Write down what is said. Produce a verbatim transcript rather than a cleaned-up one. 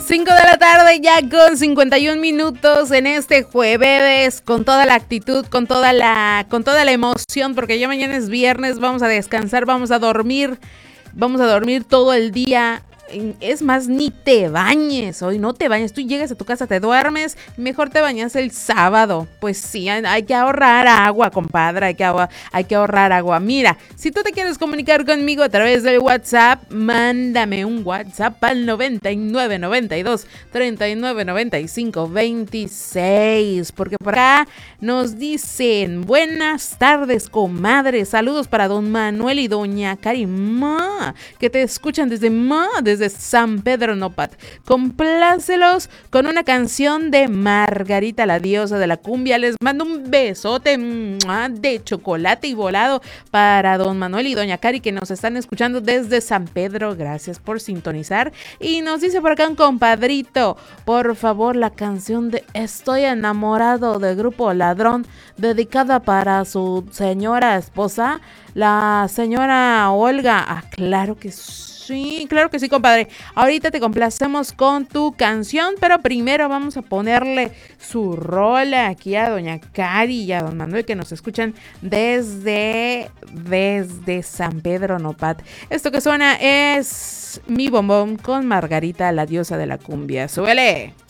cinco de la tarde ya con cincuenta y un minutos en este jueves, con toda la actitud, con toda la, con toda la emoción, porque ya mañana es viernes, vamos a descansar, vamos a dormir, vamos a dormir todo el día. Es más, ni te bañes hoy, no te bañes, tú llegas a tu casa, te duermes, mejor te bañas el sábado. Pues sí, hay que ahorrar agua, compadre, hay que, agua, hay que ahorrar agua. Mira, si tú te quieres comunicar conmigo a través del WhatsApp, mándame un WhatsApp al noventa y nueve, noventa y dos, treinta y nueve, noventa y cinco, veintiséis, porque por acá nos dicen, buenas tardes, comadre, saludos para don Manuel y doña Karima, que te escuchan desde Ma, desde desde San Pedro Nopat. Complácelos con una canción de Margarita, la diosa de la cumbia. Les mando un besote de chocolate y volado para don Manuel y doña Cari, que nos están escuchando desde San Pedro. Gracias por sintonizar. Y nos dice por acá un compadrito, por favor, la canción de Estoy enamorado del grupo Ladrón, dedicada para su señora esposa, la señora Olga. Ah, claro que sí. Sí, claro que sí, compadre. Ahorita te complacemos con tu canción, pero primero vamos a ponerle su rola aquí a doña Cari y a don Manuel, que nos escuchan desde, desde San Pedro Nopat. Esto que suena es Mi Bombón con Margarita, la diosa de la cumbia. ¡Súbele!